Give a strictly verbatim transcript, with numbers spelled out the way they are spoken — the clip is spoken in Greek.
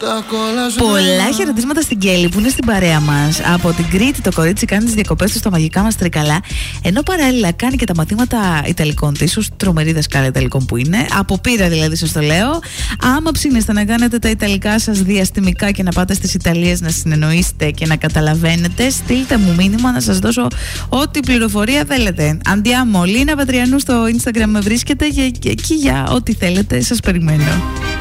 Πολλά χαιρετίσματα στην Κέλλη που είναι στην παρέα μας. Από την Κρήτη το κορίτσι κάνει τις διακοπές του στα μαγικά μας Τρικαλά, ενώ παράλληλα κάνει και τα μαθήματα Ιταλικών της, ως τρομερή δασκάλα Ιταλικών που είναι. Από πείρα δηλαδή, σας το λέω. Άμα ψήνεστε να κάνετε τα Ιταλικά σας διαστημικά και να πάτε στις Ιταλίες να συνεννοήσετε και να καταλαβαίνετε, στείλτε μου μήνυμα να σας δώσω ό,τι πληροφορία θέλετε. Andiamo, Λίνα Πατριανού στο Instagram με βρίσκεται και εκεί για ό,τι θέλετε, σας περιμένω.